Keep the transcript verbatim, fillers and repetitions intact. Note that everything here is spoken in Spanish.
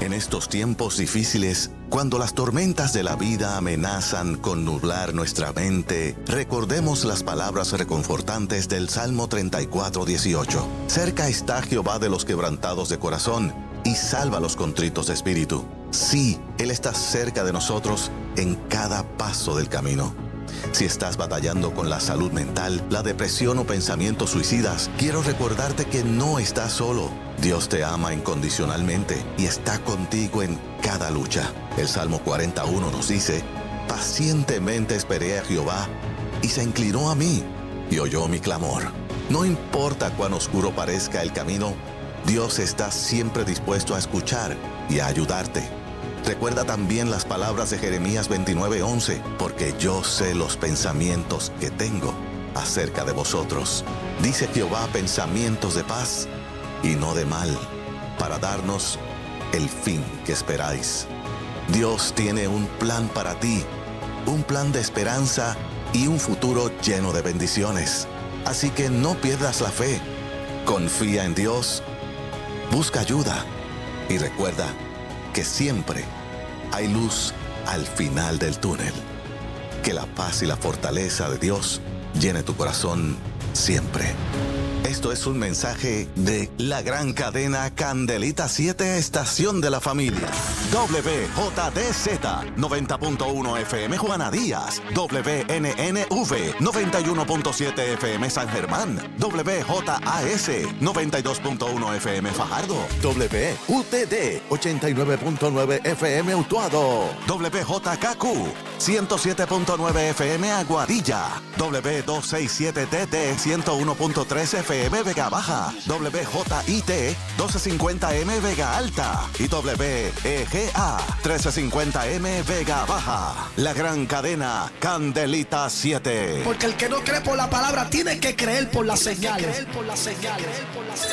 En estos tiempos difíciles, cuando las tormentas de la vida amenazan con nublar nuestra mente, recordemos las palabras reconfortantes del Salmo treinta y cuatro, dieciocho. Cerca está Jehová de los quebrantados de corazón y salva a los contritos de espíritu. Sí, Él está cerca de nosotros en cada paso del camino. Si estás batallando con la salud mental, la depresión o pensamientos suicidas, quiero recordarte que no estás solo. Dios te ama incondicionalmente y está contigo en cada lucha. El Salmo cuarenta y uno nos dice: pacientemente esperé a Jehová y se inclinó a mí y oyó mi clamor. No importa cuán oscuro parezca el camino, Dios está siempre dispuesto a escuchar y a ayudarte. Recuerda también las palabras de Jeremías veintinueve, once, porque yo sé los pensamientos que tengo acerca de vosotros. Dice Jehová, pensamientos de paz y no de mal, para darnos el fin que esperáis. Dios tiene un plan para ti, un plan de esperanza y un futuro lleno de bendiciones. Así que no pierdas la fe. Confía en Dios, busca ayuda y recuerda que siempre hay luz al final del túnel. Que la paz y la fortaleza de Dios llene tu corazón siempre. Esto es un mensaje de la gran cadena Candelita siete, estación de la familia. W J D Z noventa punto uno F M Juana Díaz, W N N V noventa y uno punto siete F M San Germán, W J A S noventa y dos punto uno F M Fajardo, W U T D ochenta y nueve punto nueve F M Utuado, W J K Q ciento siete punto nueve F M Aguadilla, W doscientos sesenta y siete T T ciento uno punto tres F M Vega Baja, W J I T doce cincuenta M Vega Alta y W E G A trece cincuenta M Vega Baja. La gran cadena Candelita siete. Porque el que no cree por la palabra tiene que creer por la señal.